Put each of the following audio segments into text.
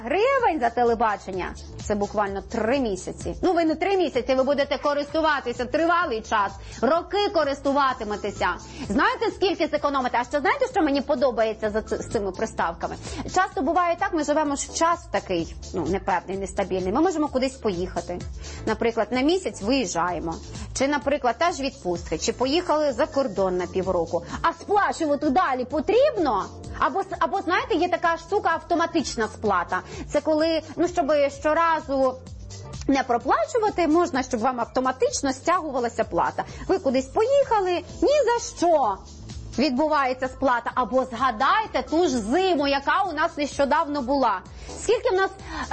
Гривень за телебачення – це буквально 3 місяці. Ну, ви не 3 місяці, ви будете користуватися тривалий час, роки користуватиметеся. Знаєте, скільки зекономите? А ще знаєте, що мені подобається з цими приставками? Часто буває так, ми живемо в час такий, непевний, нестабільний. Ми можемо кудись поїхати. Наприклад, на місяць виїжджаємо. Чи, наприклад, теж відпустки. Чи поїхали за кордон на півроку. А сплачувати далі потрібно? Або, знаєте, є така штука автоматична сплата. Це коли, щоб щоразу не проплачувати, можна, щоб вам автоматично стягувалася плата. Ви кудись поїхали, ні за що відбувається сплата. Або згадайте ту ж зиму, яка у нас нещодавно була. Скільки в нас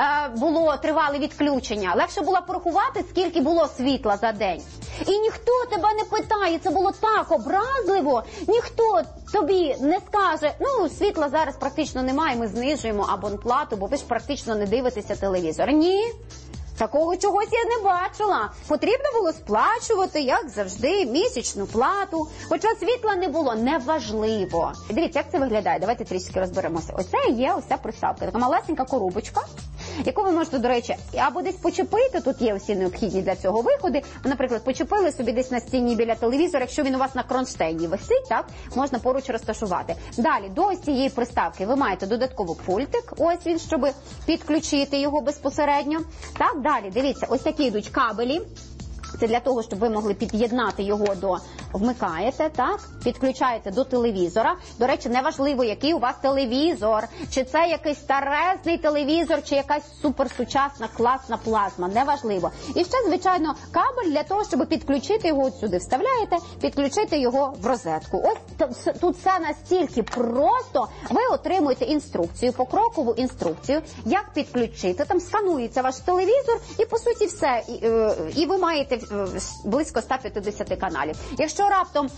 було тривале відключення? Легше було порахувати, скільки було світла за день. І ніхто тебе не питає, це було так образливо, ніхто тобі не скаже, світла зараз практично немає, ми знижуємо абонплату, бо ви ж практично не дивитеся телевізор. Ні, такого чогось я не бачила. Потрібно було сплачувати, як завжди, місячну плату. Хоча світла не було, неважливо. Дивіться, як це виглядає, давайте трішки розберемося. Оце є ось ця приставка, така малесенька коробочка, яку ви можете, до речі, або десь почепити, тут є усі необхідні для цього виходи. Наприклад, почепили собі десь на стіні біля телевізора, якщо він у вас на кронштейні висить, так, можна поруч розташувати. Далі, до ось цієї приставки ви маєте додатково пультик, ось він, щоб підключити його безпосередньо. Так, далі, дивіться, ось такі йдуть кабелі. Це для того, щоб ви могли під'єднати його вмикаєте, так, підключаєте до телевізора. До речі, неважливо, який у вас телевізор, чи це якийсь старезний телевізор, чи якась суперсучасна, класна плазма, неважливо. І ще, звичайно, кабель для того, щоб підключити його от сюди. Вставляєте, підключити його в розетку. Ось тут все настільки просто. Ви отримуєте інструкцію, покрокову інструкцію, як підключити. Там сканується ваш телевізор і, по суті, все. І ви маєте близько 150 каналів. Якщо раптом,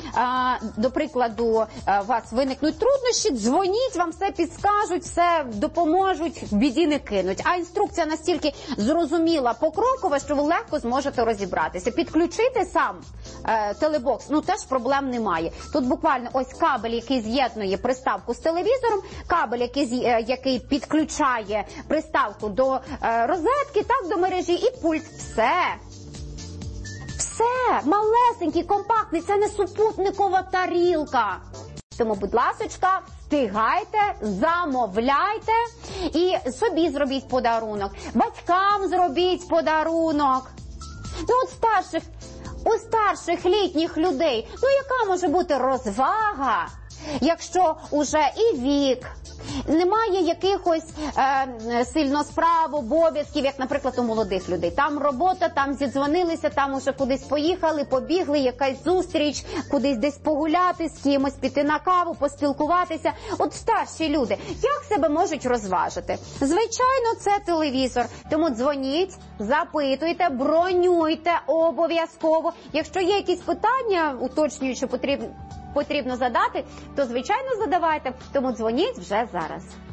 до прикладу, у вас виникнуть труднощі, дзвоніть, вам все підскажуть, все допоможуть, в біді не кинуть. А інструкція настільки зрозуміла, покрокова, що ви легко зможете розібратися. Підключити сам телебокс, теж проблем немає. Тут буквально ось кабель, який з'єднує приставку з телевізором, кабель, який підключає приставку до розетки, так, до мережі, і пульт. Все. Все, малесенький, компактний, це не супутникова тарілка. Тому, будь ласочка, встигайте, замовляйте і собі зробіть подарунок, батькам зробіть подарунок. У старших літніх людей, яка може бути розвага, якщо уже і вік, немає якихось сильно справ, обов'язків, як, наприклад, у молодих людей. Там робота, там зідзвонилися, там уже кудись поїхали, побігли, якась зустріч, кудись десь погуляти, з кимось піти на каву, поспілкуватися. От старші люди, як себе можуть розважити? Звичайно, це телевізор. Тому дзвоніть, запитуйте, бронюйте обов'язково. Якщо є якісь питання, уточнюючи, потрібно задати, то, звичайно, задавайте. Тому дзвоніть вже зараз.